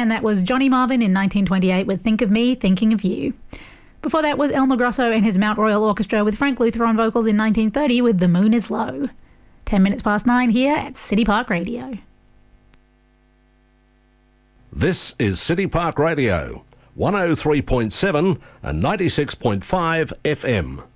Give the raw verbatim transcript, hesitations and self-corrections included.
and that was Johnny Marvin in nineteen twenty-eight with Think of Me, Thinking of You. Before that was Elmer Grosso and his Mount Royal Orchestra with Frank Luther on vocals in nineteen thirty with The Moon is Low. Ten minutes past nine here at City Park Radio. This is City Park Radio, one oh three point seven and ninety-six point five F M.